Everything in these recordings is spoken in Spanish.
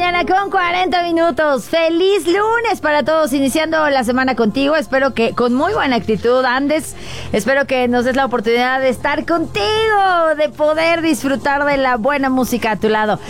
mañana con 40 minutos. Feliz lunes para todos, iniciando la semana contigo. Espero que con muy buena actitud andes. Espero que nos des la oportunidad de estar contigo, de poder disfrutar de la buena música a tu lado.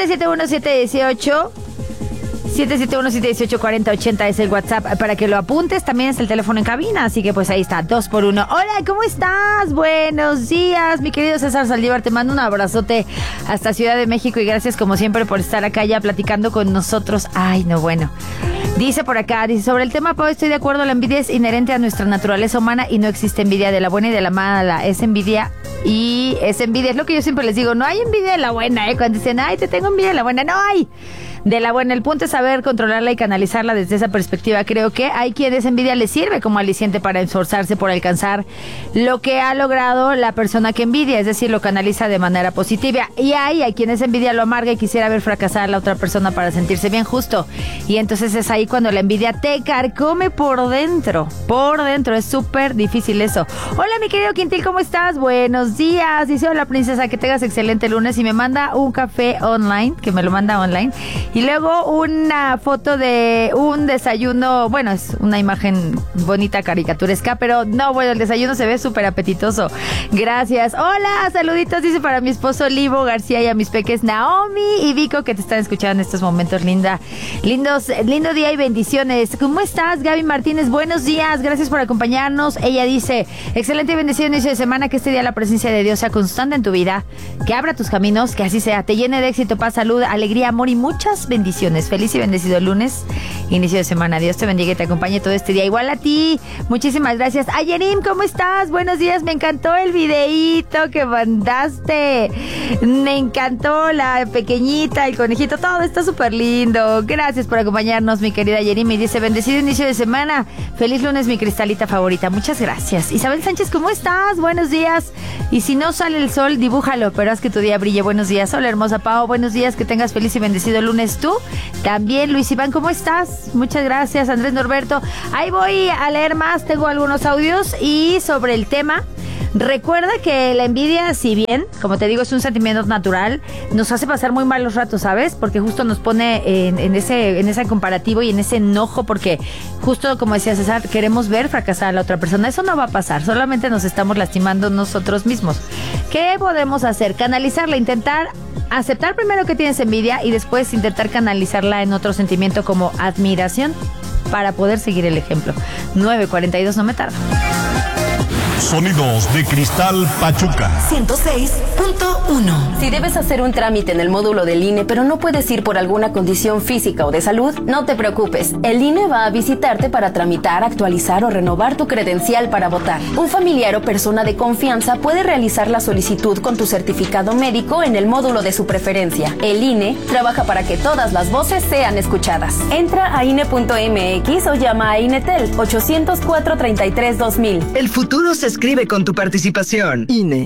771-718 es el WhatsApp para que lo apuntes. También es el teléfono en cabina, así que pues ahí está, 2x1. Hola, ¿cómo estás? Buenos días, mi querido César Saldívar. Te mando un abrazote hasta Ciudad de México y gracias como siempre por estar acá ya platicando con nosotros. Ay, no, bueno. Dice por acá, sobre el tema, Pau, estoy de acuerdo, la envidia es inherente a nuestra naturaleza humana y no existe envidia de la buena y de la mala. Es envidia y es envidia. Es lo que yo siempre les digo, no hay envidia de la buena, Cuando dicen, ay, te tengo envidia de la buena, no hay de la buena. El punto es saber controlarla y canalizarla desde esa perspectiva. Creo que hay quienes envidia les sirve como aliciente para esforzarse por alcanzar lo que ha logrado la persona que envidia, es decir, lo canaliza de manera positiva. Y hay quienes envidia lo amarga y quisiera ver fracasar a la otra persona para sentirse bien, justo. Y entonces es ahí cuando la envidia te carcome por dentro. Por dentro, es súper difícil eso. Hola, mi querido Quintil, ¿cómo estás? Buenos días. Dice, hola, princesa, que tengas excelente lunes. Y me manda un café online, que me lo manda online. Y luego una foto de un desayuno, bueno, es una imagen bonita, caricaturesca, pero no, bueno, el desayuno se ve súper apetitoso. Gracias. Hola, saluditos, dice para mi esposo Livo García y a mis peques Naomi y Vico que te están escuchando en estos momentos. Lindo día y bendiciones. ¿Cómo estás, Gaby Martínez? Buenos días, gracias por acompañarnos. Ella dice, excelente y bendecido inicio de semana, que este día la presencia de Dios sea constante en tu vida, que abra tus caminos, que así sea, te llene de éxito, paz, salud, alegría, amor y muchas bendiciones. Feliz y bendecido lunes, inicio de semana. Dios te bendiga y te acompañe todo este día. Igual a ti, muchísimas gracias. Ayerim, ¿cómo estás? Buenos días, me encantó el videíto que mandaste. Me encantó la pequeñita, el conejito, todo está súper lindo. Gracias por acompañarnos, mi querida Ayerim. Y dice, bendecido inicio de semana. Feliz lunes, mi cristalita favorita. Muchas gracias. Isabel Sánchez, ¿cómo estás? Buenos días. Y si no sale el sol, dibújalo, pero haz que tu día brille. Buenos días. Hola, hermosa Pau. Buenos días, que tengas feliz y bendecido lunes tú. También, Luis Iván, ¿cómo estás? Muchas gracias. Andrés Norberto. Ahí voy a leer más. Tengo algunos audios y sobre el tema. Recuerda que la envidia, si bien, como te digo, es un sentimiento natural, nos hace pasar muy malos ratos, ¿sabes? Porque justo nos pone en ese comparativo y en ese enojo, porque justo como decía César, queremos ver fracasar a la otra persona. Eso no va a pasar, solamente nos estamos lastimando nosotros mismos. ¿Qué podemos hacer? Canalizarla, intentar aceptar primero que tienes envidia y después intentar canalizarla en otro sentimiento como admiración para poder seguir el ejemplo. 9:42, no me tardo. Sonidos de Cristal Pachuca 106.1. Si debes hacer un trámite en el módulo del INE, pero no puedes ir por alguna condición física o de salud, no te preocupes. El INE va a visitarte para tramitar, actualizar o renovar tu credencial para votar. Un familiar o persona de confianza puede realizar la solicitud con tu certificado médico en el módulo de su preferencia. El INE trabaja para que todas las voces sean escuchadas. Entra a INE.mx o llama a INETEL 804-33-2000. El futuro se escribe con tu participación. INE.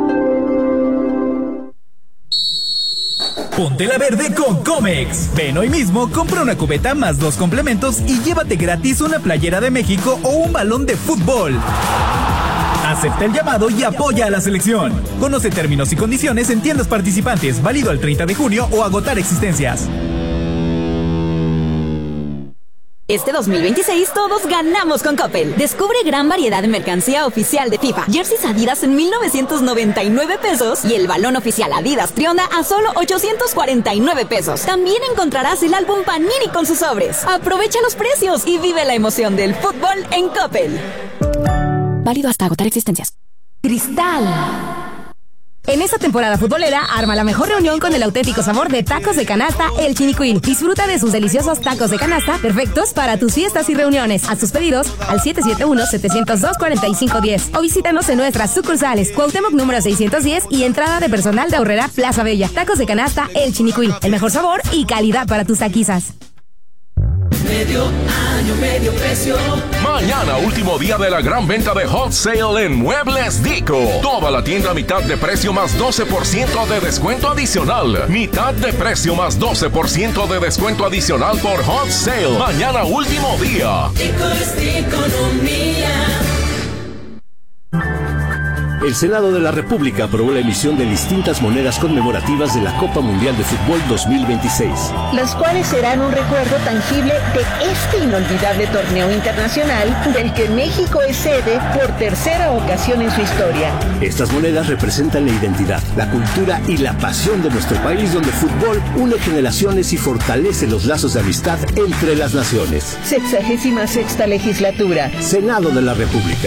Ponte la verde con Comex. Ven hoy mismo, compra una cubeta más 2 complementos y llévate gratis una playera de México o un balón de fútbol. Acepta el llamado y apoya a la selección. Conoce términos y condiciones en tiendas participantes. Válido al 30 de junio o agotar existencias. Este 2026 todos ganamos con Coppel. Descubre gran variedad de mercancía oficial de FIFA. Jerseys Adidas en 1,999 pesos y el balón oficial Adidas Trionda a solo 849 pesos. También encontrarás el álbum Panini con sus sobres. Aprovecha los precios y vive la emoción del fútbol en Coppel. Válido hasta agotar existencias. Cristal. En esta temporada futbolera, arma la mejor reunión con el auténtico sabor de tacos de canasta El Chinicuil. Disfruta de sus deliciosos tacos de canasta, perfectos para tus fiestas y reuniones. Haz tus pedidos al 771-702-4510 o visítanos en nuestras sucursales Cuauhtémoc número 610 y entrada de personal de Aurrera Plaza Bella. Tacos de canasta El Chinicuil, el mejor sabor y calidad para tus taquizas. Medio año, medio precio. Mañana, último día de la gran venta de Hot Sale en Muebles Dico. Toda la tienda a mitad de precio más 12% de descuento adicional. Mitad de precio más 12% de descuento adicional por Hot Sale. Mañana, último día. Dico es economía. El Senado de la República aprobó la emisión de distintas monedas conmemorativas de la Copa Mundial de Fútbol 2026. Las cuales serán un recuerdo tangible de este inolvidable torneo internacional del que México es sede por tercera ocasión en su historia. Estas monedas representan la identidad, la cultura y la pasión de nuestro país, donde el fútbol une generaciones y fortalece los lazos de amistad entre las naciones. 66ª legislatura. Senado de la República.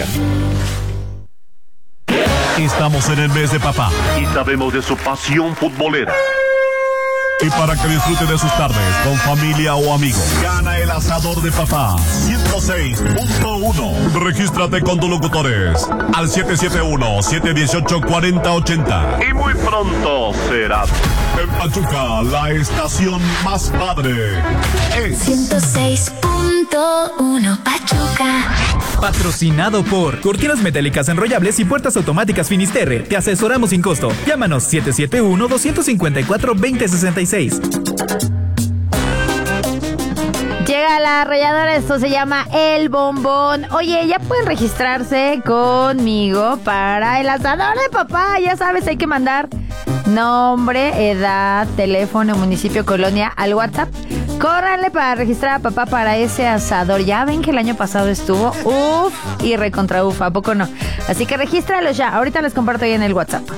Estamos en el mes de papá y sabemos de su pasión futbolera. Y para que disfrute de sus tardes con familia o amigos, gana el asador de papá 106.1. Regístrate con tus locutores al 771-718-4080. Y muy pronto será en Pachuca, la estación más padre es 106.1 Pachuca. Patrocinado por Cortinas Metálicas Enrollables y Puertas Automáticas Finisterre. Te asesoramos sin costo. Llámanos 771-254-2066. Llega la arrolladora, esto se llama El Bombón. Oye, ya pueden registrarse conmigo para el asador de papá. Ya sabes, hay que mandar nombre, edad, teléfono, municipio, colonia al WhatsApp. Córranle para registrar a papá para ese asador. Ya ven que el año pasado estuvo y recontra ¿a poco no? Así que regístralo ya. Ahorita les comparto ahí en el WhatsApp.